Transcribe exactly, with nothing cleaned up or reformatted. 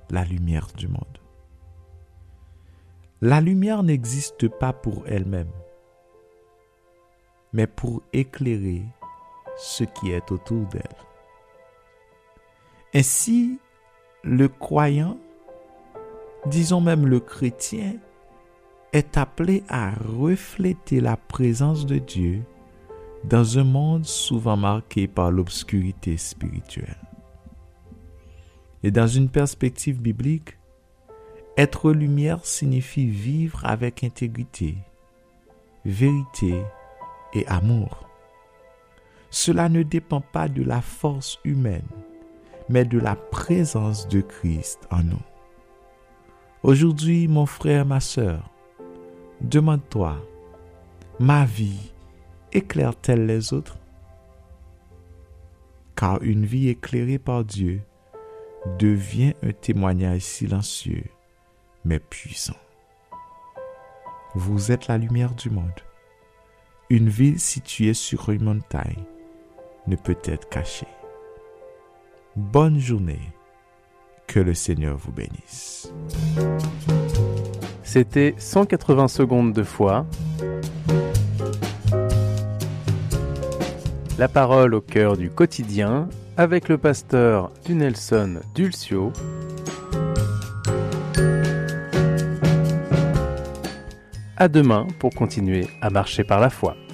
la lumière du monde. La lumière n'existe pas pour elle-même, mais pour éclairer ce qui est autour d'elle. Ainsi, le croyant, disons même le chrétien, est appelé à refléter la présence de Dieu dans un monde souvent marqué par l'obscurité spirituelle. Et dans une perspective biblique, être lumière signifie vivre avec intégrité, vérité et amour. Cela ne dépend pas de la force humaine, mais de la présence de Christ en nous. Aujourd'hui, mon frère, ma sœur, demande-toi, ma vie éclaire-t-elle les autres? Car une vie éclairée par Dieu devient un témoignage silencieux, mais puissant. Vous êtes la lumière du monde. Une ville située sur une montagne ne peut être cachée. Bonne journée. Que le Seigneur vous bénisse. C'était cent quatre-vingts secondes de foi. La parole au cœur du quotidien avec le pasteur du Nelson Dulcio. À demain pour continuer à marcher par la foi.